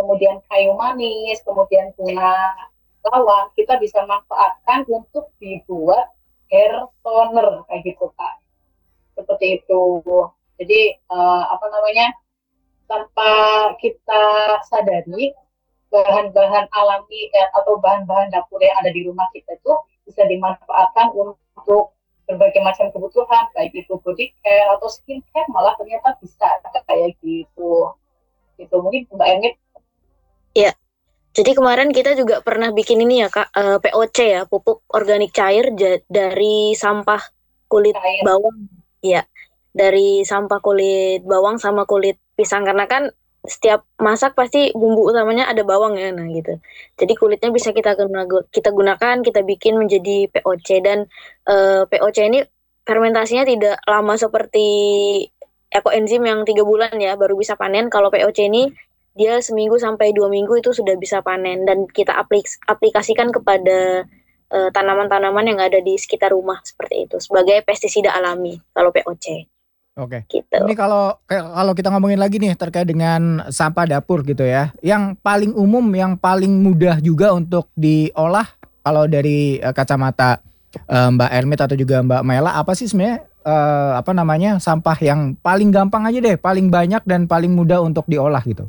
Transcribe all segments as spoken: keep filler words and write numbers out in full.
kemudian kayu manis, kemudian bunga lawang, kita bisa manfaatkan untuk dibuat hair toner kayak gitu Kak. Seperti itu. Jadi uh, apa namanya, tanpa kita sadari, bahan-bahan alami eh, atau bahan-bahan dapur yang ada di rumah kita itu bisa dimanfaatkan untuk berbagai macam kebutuhan, baik itu body care atau skin care, malah ternyata bisa kayak gitu. Itu mungkin Mbak Emit. Iya. Jadi kemarin kita juga pernah bikin ini ya Kak, eh, P O C ya, pupuk organik cair ja- dari sampah kulit Cair. bawang. Iya, dari sampah kulit bawang sama kulit pisang, karena kan setiap masak pasti bumbu utamanya ada bawang ya, nah gitu. Jadi kulitnya bisa kita guna, kita gunakan, kita bikin menjadi P O C. Dan eh, P O C ini fermentasinya tidak lama seperti ekoenzim yang tiga bulan ya baru bisa panen. Kalau P O C ini dia seminggu sampai dua minggu itu sudah bisa panen, dan kita aplik- aplikasikan kepada eh, tanaman-tanaman yang ada di sekitar rumah seperti itu sebagai pestisida alami kalau P O C. Oke. Gitu. Ini kalau kalau kita ngomongin lagi nih terkait dengan sampah dapur gitu ya. Yang paling umum, yang paling mudah juga untuk diolah kalau dari eh, kacamata eh, Mbak Ermit atau juga Mbak Mela, apa sih sebenarnya eh, apa namanya sampah yang paling gampang aja deh, paling banyak dan paling mudah untuk diolah gitu?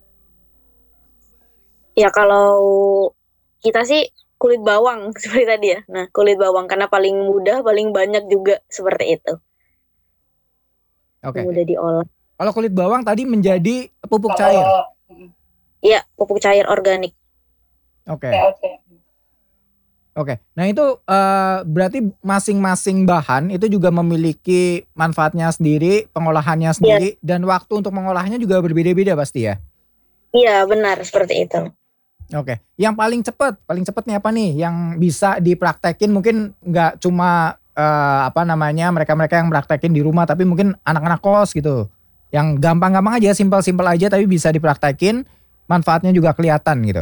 Ya kalau kita sih kulit bawang seperti tadi ya. Nah, kulit bawang karena paling mudah, paling banyak juga seperti itu. Oke. Mudah diolah. Kalau kulit bawang tadi menjadi pupuk Kalau cair. Iya, pupuk cair organik. Oke. P O C. Oke, nah itu uh, berarti masing-masing bahan itu juga memiliki manfaatnya sendiri, pengolahannya sendiri, Iya. dan waktu untuk mengolahnya juga berbeda-beda pasti ya? Iya, benar seperti itu. Oke, yang paling cepat, paling cepat nih apa nih yang bisa dipraktekin, mungkin nggak cuma uh, apa namanya mereka-mereka yang praktekin di rumah, tapi mungkin anak-anak kos gitu, yang gampang-gampang aja, simpel-simpel aja, tapi bisa dipraktekin, manfaatnya juga kelihatan gitu.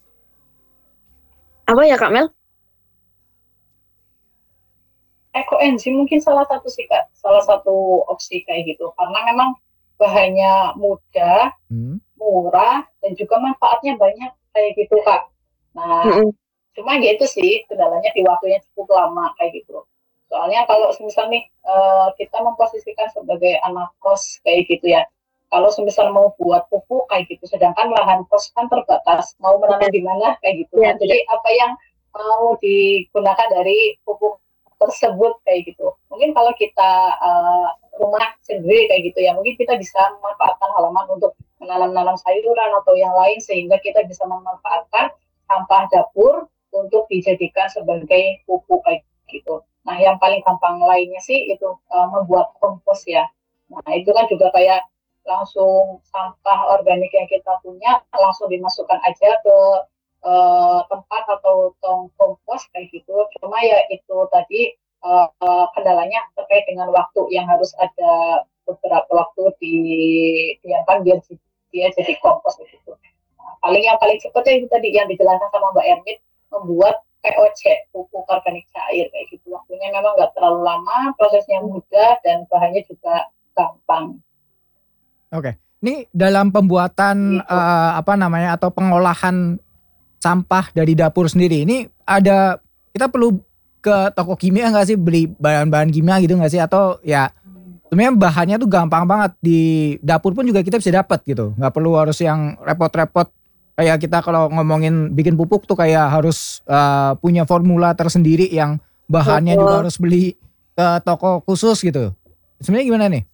Apa ya Kak Mel? Ekoenzim mungkin salah satu sih Kak, salah satu opsi kayak gitu. Karena memang bahannya mudah, Hmm. murah, dan juga manfaatnya banyak kayak gitu Kak. Nah, Mm-mm. cuma gitu sih, kendalanya di waktunya cukup lama kayak gitu. Soalnya kalau semisal nih uh, kita memposisikan sebagai anak kos kayak gitu ya, kalau semisal mau buat pupuk kayak gitu, sedangkan lahan kos kan terbatas, mau menanam di mana kayak gitu Iya, kan. iya. Jadi apa yang mau digunakan dari pupuk tersebut kayak gitu. Mungkin kalau kita uh, rumah sendiri kayak gitu ya, mungkin kita bisa memanfaatkan halaman untuk menanam-nanam sayuran atau yang lain, sehingga kita bisa memanfaatkan sampah dapur untuk dijadikan sebagai pupuk kayak gitu. Nah, yang paling gampang lainnya sih itu uh, membuat kompos ya. Nah, itu kan juga kayak langsung sampah organik yang kita punya langsung dimasukkan aja ke uh, tempat atau tong kompos kayak gitu. Cuma ya itu tadi uh, kendalanya terkait dengan waktu yang harus ada beberapa waktu di diamkan biar dia jadi kompos gitu. Nah, paling yang paling cepat ya itu tadi yang dijelaskan sama Mbak Ermit, membuat P O C, pupuk organik cair kayak gitu. Waktunya memang nggak terlalu lama, prosesnya mudah dan bahannya juga gampang. Oke, ini dalam pembuatan Gitu. uh, apa namanya atau pengolahan sampah dari dapur sendiri ini ada, kita perlu ke toko kimia nggak sih beli bahan-bahan kimia gitu nggak sih, atau ya sebenarnya bahannya tuh gampang banget di dapur pun juga kita bisa dapat gitu, nggak perlu harus yang repot-repot kayak kita kalau ngomongin bikin pupuk tuh kayak harus uh, punya formula tersendiri yang bahannya juga Betul. harus beli ke toko khusus gitu. Sebenarnya gimana nih?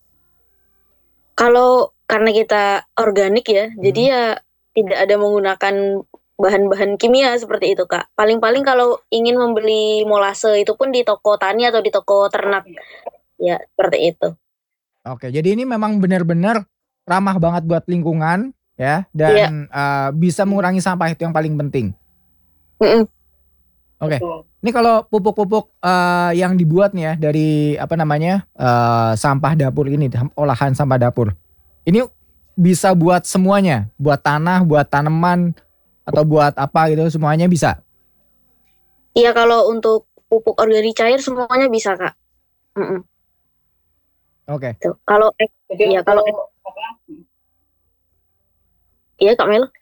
Kalau karena kita organik ya, Hmm. jadi ya tidak ada menggunakan bahan-bahan kimia seperti itu Kak. Paling-paling kalau ingin membeli molase itu pun di toko tani atau di toko ternak. Ya, seperti itu. Oke, jadi ini memang benar-benar ramah banget buat lingkungan ya, Iya. dan uh, bisa mengurangi sampah, itu yang paling penting. Mm-mm. Oke, Betul. ini kalau pupuk-pupuk uh, yang dibuat nih ya dari apa namanya uh, sampah dapur ini, olahan sampah dapur, ini bisa buat semuanya, buat tanah, buat tanaman, atau buat apa gitu, semuanya bisa. Iya, kalau untuk pupuk organik cair semuanya bisa Kak. Mm-mm. Oke. Tuh. Kalau Jadi ya kalau untuk apa? iya Kak Mel.